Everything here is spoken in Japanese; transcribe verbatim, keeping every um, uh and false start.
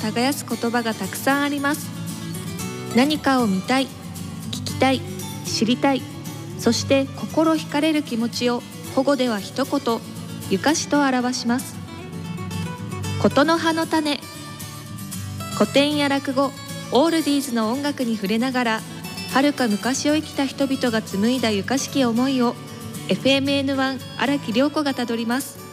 耕す言葉がたくさんあります。何かを見たい、聞きたい、知りたい、そして心惹かれる気持ちを保護では一言、ゆかしと表します。ことの葉の種。古典や落語、オールディーズの音楽に触れながら、遥か昔を生きた人々が紡いだゆかしき思いを エフエムエヌワン 荒木涼子がたどります。